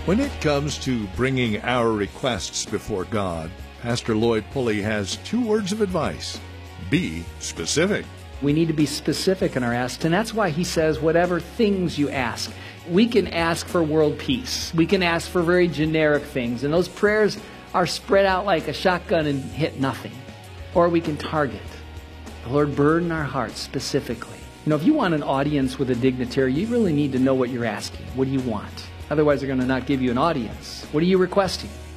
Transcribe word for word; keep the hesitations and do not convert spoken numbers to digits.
When it comes to bringing our requests before God, Pastor Lloyd Pulley has two words of advice. Be specific. We need to be specific in our asks, and that's why he says whatever things you ask. We can ask for world peace. We can ask for very generic things, and those prayers are spread out like a shotgun and hit nothing. Or we can target. The Lord, burden our hearts specifically. You know, if you want an audience with a dignitary, you really need to know what you're asking. What do you want? Otherwise, they're going to not give you an audience. What are you requesting?